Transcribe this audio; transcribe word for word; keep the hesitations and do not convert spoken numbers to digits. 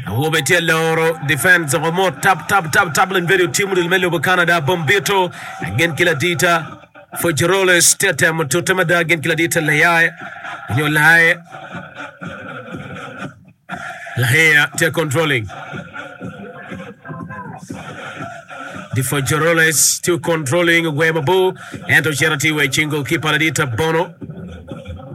Wobetia loro defense of more tap tap tap tabling video team del Melio Canada Bombito again Kiladita for Jeroles Tetem Tutamada again Kiladita Layai Yo Lai Lahia te controlling the for Jeroles still controlling Wemabu and Ocharati we Chingo keep Aladita Bono